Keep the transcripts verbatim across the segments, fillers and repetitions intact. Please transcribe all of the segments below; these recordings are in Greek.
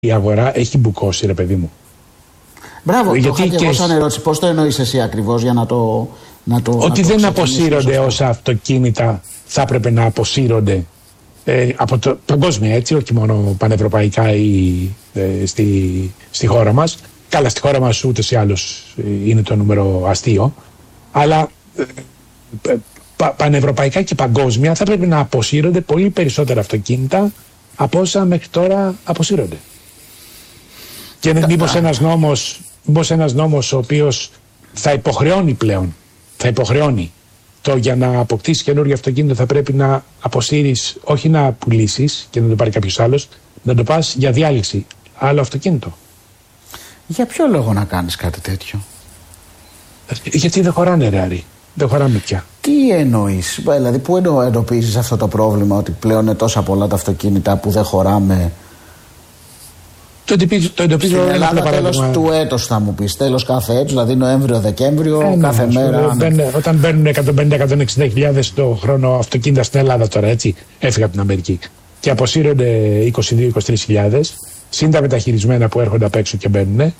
η αγορά έχει μπουκώσει, ρε παιδί μου. Μπράβο, γιατί το είχα και εγώ σαν ερώτηση. Πώς το εννοείς εσύ ακριβώς για να το... Να το ότι να το δεν αποσύρονται όσα αυτοκίνητα θα έπρεπε να αποσύρονται ε, από το παγκόσμια, έτσι, όχι μόνο πανευρωπαϊκά ή ε, στη, στη χώρα μας. Καλά, στη χώρα μας ούτως ή άλλως είναι το νούμερο αστείο, αλλά ε, πα, πανευρωπαϊκά και παγκόσμια θα πρέπει να αποσύρονται πολύ περισσότερα αυτοκίνητα από όσα μέχρι τώρα αποσύρονται. Και μήπως ένας νόμος, μήπως ένας νόμος ο οποίος θα υποχρεώνει πλέον, θα υποχρεώνει το για να αποκτήσεις καινούργιο αυτοκίνητο θα πρέπει να αποσύρεις, όχι να πουλήσεις και να το πάρει κάποιος άλλος, να το πας για διάλυση άλλο αυτοκίνητο. Για ποιο λόγο να κάνεις κάτι τέτοιο? Γιατί δεν χωράνε, ρε Άρη. Δεν χωράμε πια. Τι εννοείς, δηλαδή πού εντοπίζεις αυτό το πρόβλημα, ότι πλέον είναι τόσα πολλά τα αυτοκίνητα που δεν χωράμε? Το εντοπίζω, το εντοπίζω στην Ελλάδα τέλος του έτους θα μου πεις, τέλος κάθε έτους, δηλαδή Νοέμβριο-Δεκέμβριο, ε, κάθε ναι, μέρα. Ναι. Μπαίνε, όταν μπαίνουν εκατόν πενήντα με εκατόν εξήντα χιλιάδες το χρόνο αυτοκίνητα στην Ελλάδα τώρα, έτσι, έφυγα από την Αμερική, και αποσύρονται είκοσι δύο με είκοσι τρεις χιλιάδες, συν τα μεταχειρισμένα που έρχονται απ' έξω και μπαίνουν, ε,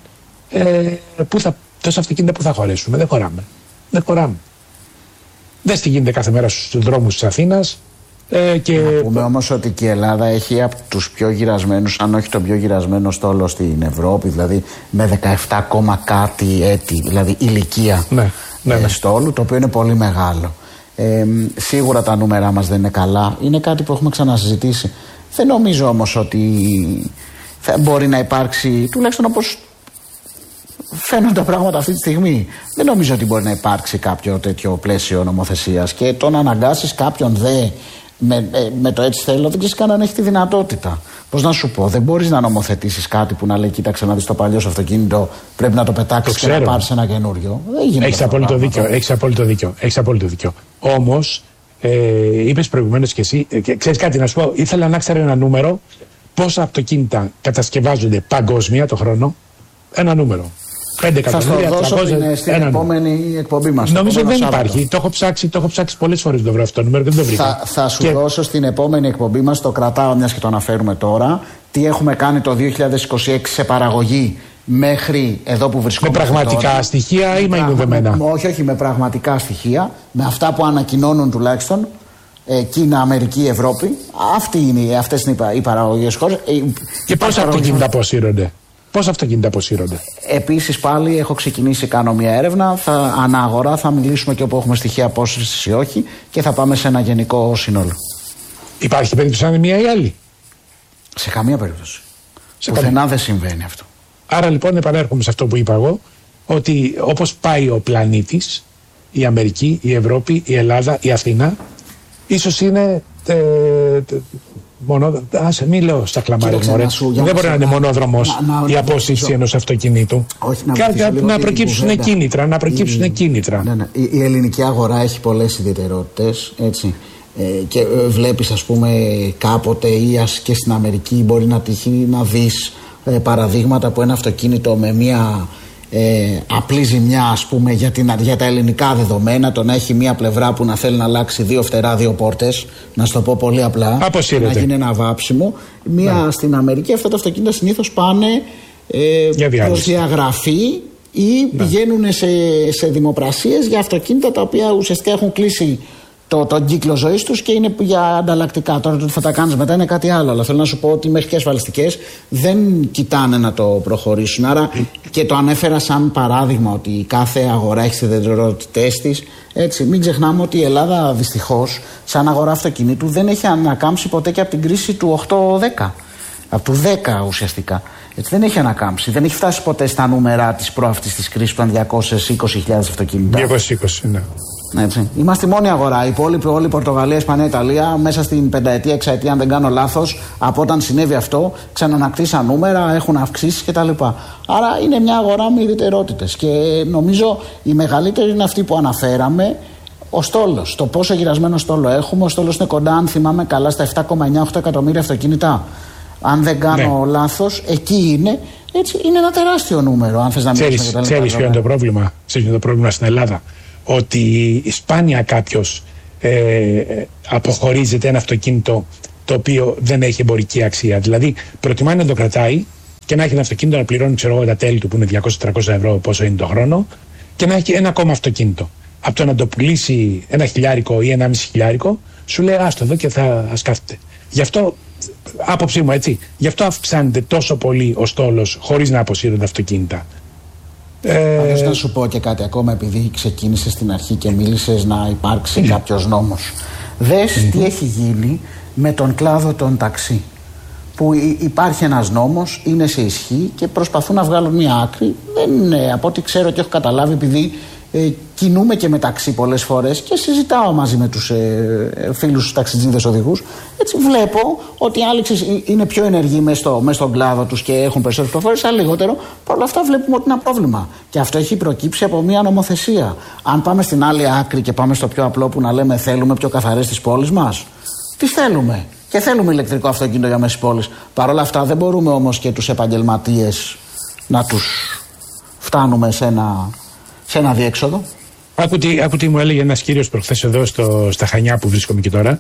που θα, τόσα αυτοκίνητα που θα χωρέσουμε? Δεν χωράμε. Δεν χωράμε. Δες τι γίνεται κάθε μέρα στους δρόμους της Αθήνας. Ε, και... Να πούμε όμως ότι και η Ελλάδα έχει από τους πιο γυρασμένους, αν όχι τον πιο γυρασμένο στόλο στην Ευρώπη, δηλαδή με δεκαεπτά κόμμα κάτι έτη, δηλαδή ηλικία ναι, ναι, ναι. Ε, στόλου, το οποίο είναι πολύ μεγάλο. Ε, σίγουρα τα νούμερά μας δεν είναι καλά, είναι κάτι που έχουμε ξανασυζητήσει. Δεν νομίζω όμως ότι θα μπορεί να υπάρξει, τουλάχιστον όπως φαίνονται τα πράγματα αυτή τη στιγμή, δεν νομίζω ότι μπορεί να υπάρξει κάποιο τέτοιο πλαίσιο νομοθεσίας, και το να αναγκάσεις κάποιον δε με, με το έτσι θέλω, δεν ξέρεις καν αν έχει τη δυνατότητα. Πώς να σου πω, δεν μπορείς να νομοθετήσεις κάτι που να λέει κοίταξε να δεις το παλιό σου αυτοκίνητο, πρέπει να το πετάξεις και να πάρεις ένα καινούριο. Έχεις απόλυτο δίκιο, έχεις απόλυτο δίκιο, έχεις απόλυτο δίκιο. Όμως, ε, είπες προηγουμένως και εσύ, και ξέρεις κάτι να σου πω, ήθελα να ξέρω ένα νούμερο, πόσα αυτοκίνητα κατασκευάζονται παγκόσμια το χρόνο, ένα νούμερο. πέντε εκατομμύρια, θα στο δώσω την, στην επόμενη εκπομπή μας. Νομίζω δεν υπάρχει. Το έχω ψάξει, το έχω ψάξει πολλές φορές το βρω αυτό το νούμερο και δεν το βρήκα. Θα, θα σου και... δώσω στην επόμενη εκπομπή μας, το κρατάω μιας και το αναφέρουμε τώρα, τι έχουμε κάνει το δύο χιλιάδες είκοσι έξι σε παραγωγή μέχρι εδώ που βρισκόμαστε. Με πραγματικά τώρα. στοιχεία ή μαγνουδεμένα? Όχι, όχι, με πραγματικά στοιχεία, με αυτά που ανακοινώνουν τουλάχιστον ε, Κίνα, Αμερική, Ευρώπη. Αυτή είναι, αυτές είναι οι παραγωγές χώρες. Και πόσα αυτοκίνητα αποσύρονται? Πόσα αυτοκίνητα αποσύρονται? Επίσης πάλι έχω ξεκινήσει, κάνω μια έρευνα, θα, ανά αγορά θα μιλήσουμε και όπου έχουμε στοιχεία απόσυρσης ή όχι, και θα πάμε σε ένα γενικό σύνολο. Υπάρχει περίπτωση να είναι μία ή άλλη? Σε καμία περίπτωση. Σε Πουθενά καμία. δεν συμβαίνει αυτό. Άρα λοιπόν επανέρχομαι σε αυτό που είπα εγώ, ότι όπως πάει ο πλανήτης, η Αμερική, η Ευρώπη, η Ελλάδα, η Αθήνα, ίσως είναι ε, τε, μονο, άσε, μη λέω στα κλαμάρες, μωρέ. Δεν μπορεί να είναι μονόδρομος η απόσυρση ενός αυτοκινήτου. Όχι, να, Κάτι, να προκύψουν κίνητρα, να προκύψουν η, κίνητρα. Ναι, ναι. Η, η ελληνική αγορά έχει πολλές ιδιαιτερότητες, έτσι. Ε, και ε, βλέπεις, ας πούμε, κάποτε ή ας και στην Αμερική μπορεί να τυχεί να δεις ε, παραδείγματα που ένα αυτοκίνητο με μια ε, απλή ζημιά, ας πούμε, για, την, για τα ελληνικά δεδομένα, το να έχει μια πλευρά που να θέλει να αλλάξει δύο φτερά, δύο πόρτες, να σου το πω πολύ απλά, αποσύρεται, να γίνει ένα βάψιμο. Μια ναι. Στην Αμερική αυτά τα αυτοκίνητα συνήθως πάνε ε, προς διαγραφή ή ναι. πηγαίνουν σε, σε δημοπρασίες για αυτοκίνητα τα οποία ουσιαστικά έχουν κλείσει το, τον κύκλο ζωής τους και είναι για ανταλλακτικά. Τώρα το τι θα τα κάνεις μετά είναι κάτι άλλο. Αλλά θέλω να σου πω ότι μέχρι και ασφαλιστικές δεν κοιτάνε να το προχωρήσουν. Άρα και το ανέφερα σαν παράδειγμα ότι κάθε αγορά έχει τις ιδιαιτερότητές της. Έτσι, μην ξεχνάμε ότι η Ελλάδα δυστυχώς, σαν αγορά αυτοκινήτου, δεν έχει ανακάμψει ποτέ και από την κρίση του οκτώ δέκα. Από του δέκα ουσιαστικά. Έτσι, δεν έχει ανακάμψει. Δεν έχει φτάσει ποτέ στα νούμερα της προαυτής της κρίσης που ήταν διακόσιες είκοσι χιλιάδες αυτοκίνητα. διακόσιες είκοσι, ναι. Έτσι. Είμαστε η μόνη αγορά. Οι υπόλοιποι, όλη η Πορτογαλία, Ισπανία, Ιταλία, μέσα στην πενταετία, εξαετία, αν δεν κάνω λάθος, από όταν συνέβη αυτό, ξανανακτήσαν νούμερα, έχουν αυξήσεις κτλ. Άρα είναι μια αγορά με ιδιαιτερότητες. Και νομίζω η μεγαλύτερη είναι αυτή που αναφέραμε, ο στόλος. Το πόσο γυρασμένο στόλο έχουμε. Ο στόλος είναι κοντά, αν θυμάμαι καλά, στα επτά κόμμα εννιά οκτώ εκατομμύρια αυτοκίνητα. Αν δεν κάνω ναι. λάθος, εκεί είναι. Έτσι, είναι ένα τεράστιο νούμερο, αν θες να μιλήσουμε για τα ελληνικά. Ξέρεις ποιο είναι το πρόβλημα? Ξέρεις το πρόβλημα στην Ελλάδα? Ότι σπάνια κάποιος ε, αποχωρίζεται ένα αυτοκίνητο το οποίο δεν έχει εμπορική αξία. Δηλαδή προτιμάει να το κρατάει και να έχει ένα αυτοκίνητο να πληρώνει, ξέρω εγώ, τα τέλη του που είναι διακόσια με τριακόσια ευρώ, πόσο είναι το χρόνο, και να έχει ένα ακόμα αυτοκίνητο. Από το να το πουλήσει ένα χιλιάρικο ή ένα μισή χιλιάρικο, σου λέει άστο εδώ και θα ασκάφεται. Γι' αυτό, άποψή μου έτσι, γι' αυτό αυξάνεται τόσο πολύ ο στόλος χωρίς να αποσύρονται αυτοκίνητα. Πάντως ε... να σου πω και κάτι ακόμα, επειδή ξεκίνησες στην αρχή και μίλησες να υπάρξει κάποιος νόμος. Δες mm-hmm. τι έχει γίνει με τον κλάδο των ταξί. Που υπάρχει ένας νόμος, είναι σε ισχύ και προσπαθούν να βγάλουν μια άκρη. Δεν είναι, από ό,τι ξέρω και έχω καταλάβει, επειδή ε, κινούμε και μεταξύ πολλές φορές και συζητάω μαζί με τους ε, φίλους τους ταξιτζίδες οδηγούς. Έτσι βλέπω ότι οι άλλοι είναι πιο ενεργοί μέσα στο, μες στον κλάδο τους και έχουν περισσότερες προφορές, αλλά λιγότερο. Παρ' όλα αυτά βλέπουμε ότι είναι ένα πρόβλημα. Και αυτό έχει προκύψει από μια νομοθεσία. Αν πάμε στην άλλη άκρη και πάμε στο πιο απλό που να λέμε θέλουμε πιο καθαρές τις πόλεις μας, τι θέλουμε? Και θέλουμε ηλεκτρικό αυτοκίνητο για μέσα στις πόλεις. Παρ' όλα αυτά δεν μπορούμε όμως και τους επαγγελματίες να τους φτάνουμε σε ένα, σε ένα διέξοδο. Άκου τι, άκου τι μου έλεγε ένας κύριος προχθές εδώ στο, στα Χανιά που βρίσκομαι και τώρα.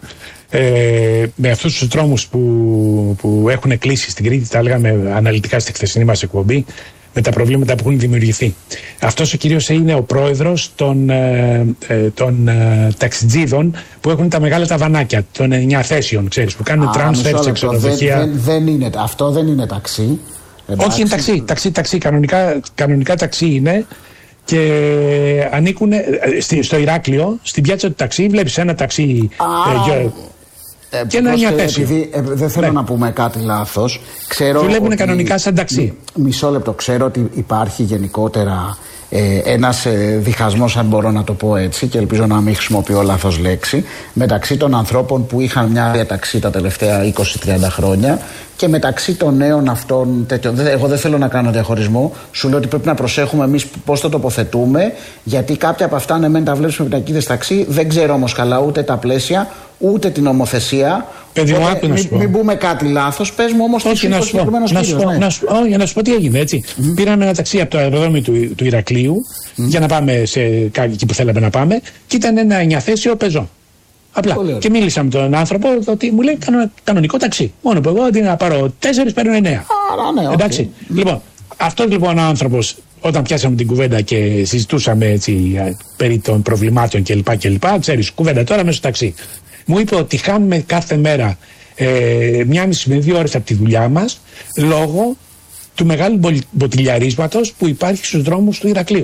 Ε, με αυτούς τους δρόμους που, που έχουν κλείσει στην Κρήτη, τα έλεγαμε αναλυτικά στη χθεσινή μας εκπομπή, με τα προβλήματα που έχουν δημιουργηθεί. Αυτός ο κύριος είναι ο πρόεδρος των, ε, των ε, ταξιτζίδων που έχουν τα μεγάλα τα βανάκια, των εννιά θέσεων, ξέρεις, που κάνουν transfer σε ξενοδοχεία. Δεν, δεν, δεν είναι, αυτό δεν είναι ταξί. Εντάξει. Όχι, είναι ταξί, ταξί, ταξί, κανονικά, κανονικά ταξί είναι και ανήκουν στη, στο Ηράκλειο, στην πιάτσα του ταξί, βλέπεις ένα ταξί ε, ε, Ε, και ένα εννιαθέσιο. Επειδή ε, δεν θέλω ναι. να πούμε κάτι λάθος. Δουλεύουν κανονικά σαν ταξί. Μισό λεπτό. Ξέρω ότι υπάρχει γενικότερα ε, ένας ε, διχασμός, αν μπορώ να το πω έτσι, και ελπίζω να μην χρησιμοποιώ λάθος λέξη, μεταξύ των ανθρώπων που είχαν μια διαταξή τα τελευταία είκοσι με τριάντα χρόνια και μεταξύ των νέων αυτών. Τέτοιο, εγώ δεν θέλω να κάνω διαχωρισμό. Σου λέω ότι πρέπει να προσέχουμε εμείς πώς το τοποθετούμε, γιατί κάποια από αυτά ναι, μεν τα βλέπουμε πινακίδες ταξί, δεν ξέρω όμως καλά ούτε τα πλαίσια ούτε την νομοθεσία. Παιδί μου, άκου να σου πω. Μην πούμε κάτι λάθος. Πες μου όμως τι είναι ο συγκεκριμένος κύριος. Ναι. Για να σου πω τι έγινε, έτσι. Mm. Πήραμε ένα ταξί από το αεροδρόμιο του, του Ηρακλείου mm. για να πάμε σε εκεί που θέλαμε να πάμε και ήταν ένα εννιαθέσιο πεζό. Απλά. Και μίλησα με τον άνθρωπο ότι μου λέει κανονικό ταξί. Μόνο που εγώ αντί να πάρω τέσσερις παίρνω εννέα. Άρα, ναι, εντάξει. Okay. Λοιπόν, αυτός λοιπόν ο άνθρωπος, όταν πιάσαμε την κουβέντα και συζητούσαμε έτσι περί των προβλημάτων κλπ. κλπ. Ξέρεις, κουβέντα τώρα μέσα στο ταξί. Μου είπε ότι χάνουμε κάθε μέρα ε, μια μισή με δύο ώρες από τη δουλειά μας λόγω του μεγάλου μποτιλιαρίσματος που υπάρχει στους δρόμους του Ηρακλείου.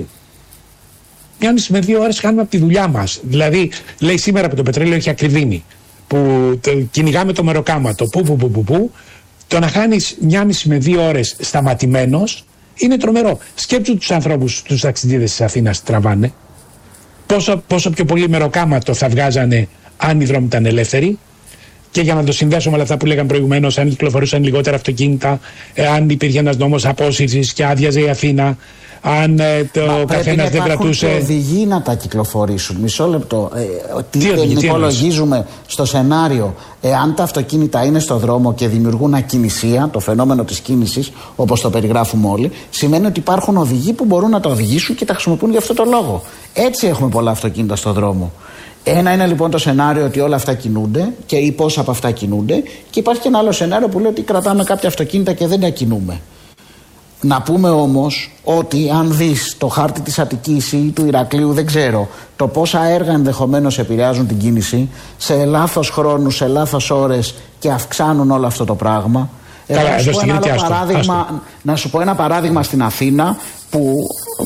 Μια μισή με δύο ώρες χάνουμε από τη δουλειά μας. Δηλαδή, λέει σήμερα που το πετρέλαιο έχει ακριβήνει, που το, κυνηγάμε το μεροκάματο, που, που, που, που, που, το να χάνεις μια μισή με δύο ώρες σταματημένος είναι τρομερό. Σκέψου τους ανθρώπους, τους ταξιδίδες της Αθήνας τραβάνε. Πόσο, πόσο πιο πολύ μεροκάματο θα βγάζανε αν οι δρόμοι ήταν ελεύθεροι. Και για να το συνδέσω με όλα αυτά που λέγαμε προηγουμένως, αν κυκλοφορούσαν λιγότερα αυτοκίνητα, αν υπήρχε ένας νόμος απόσυρσης και άδειαζε η Αθήνα, αν ε, το καθένας δεν κρατούσε. Πρέπει να οδηγοί να τα κυκλοφορήσουν. Μισό λεπτό. Ε, τι τι υπολογίζουμε στο σενάριο, εάν τα αυτοκίνητα είναι στο δρόμο και δημιουργούν ακινησία, το φαινόμενο της κίνησης, όπως το περιγράφουμε όλοι, σημαίνει ότι υπάρχουν οδηγοί που μπορούν να τα οδηγήσουν και τα χρησιμοποιούν για αυτό το λόγο. Έτσι έχουμε πολλά αυτοκίνητα στο δρόμο. Ένα είναι λοιπόν το σενάριο ότι όλα αυτά κινούνται και ή πόσα από αυτά κινούνται, και υπάρχει και ένα άλλο σενάριο που λέει ότι κρατάμε κάποια αυτοκίνητα και δεν τα κινούμε. Να πούμε όμως ότι αν δεις το χάρτη της Αττικής ή του Ηρακλείου, δεν ξέρω, το πόσα έργα ενδεχομένως επηρεάζουν την κίνηση σε λάθος χρόνους, σε λάθος ώρες και αυξάνουν όλο αυτό το πράγμα. Καλά, να, σου πω ένα άλλο παράδειγμα, να σου πω ένα παράδειγμα στην Αθήνα που.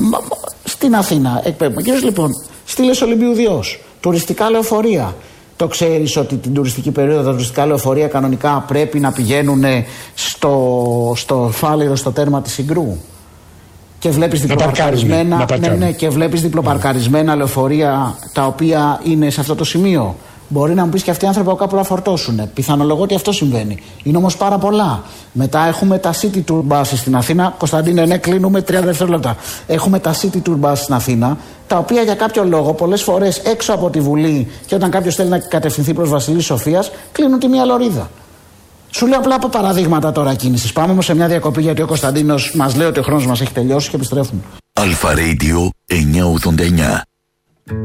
Στην Αθήνα εκπέμπουμε. Κύριος λοιπόν, στείλες Ολυμπίου Διός, τουριστικά λεωφορεία. Το ξέρεις ότι την τουριστική περίοδο τα τουριστικά λεωφορεία κανονικά πρέπει να πηγαίνουν στο, στο Φάληρο, στο τέρμα της Συγκρού. Και βλέπεις διπλοπαρκαρισμένα, ναι, ναι, και βλέπεις διπλοπαρκαρισμένα λεωφορεία τα οποία είναι σε αυτό το σημείο. Μπορεί να μου πεις και αυτοί οι άνθρωποι από κάπου να φορτώσουν. Πιθανολογώ ότι αυτό συμβαίνει. Είναι όμως πάρα πολλά. Μετά έχουμε τα city tour buses στην Αθήνα. Κωνσταντίνε, ναι, κλείνουμε τριάντα δευτερόλεπτα. Έχουμε τα city tour buses στην Αθήνα, τα οποία για κάποιο λόγο πολλές φορές έξω από τη Βουλή και όταν κάποιος θέλει να κατευθυνθεί προς Βασιλής Σοφίας, κλείνουν τη μία λωρίδα. Σου λέω απλά από παραδείγματα τώρα κίνησης. Πάμε όμως σε μια διακοπή, γιατί ο Κωνσταντίνος μας λέει ότι ο χρόνος μας έχει τελειώσει και επιστρέφουμε. Αλφα Radio εννιακόσια ογδόντα εννιά.